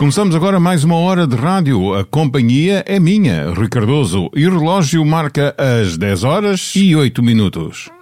Começamos agora mais uma hora de rádio. A companhia é minha, Rui Cardoso, e o relógio marca as 10 horas e 8 minutos.